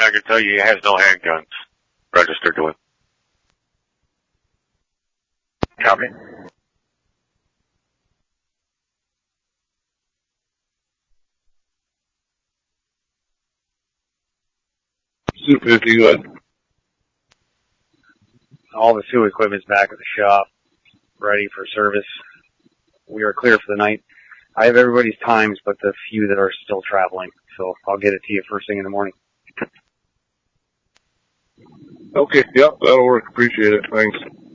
I can tell you he has no handguns registered to him. Copy. Sioux 50, go ahead. All the Sioux equipment's back at the shop, ready for service. We are clear for the night. I have everybody's times, but the few that are still traveling. So I'll get it to you first thing in the morning. Okay, yep, that'll work. Appreciate it. Thanks.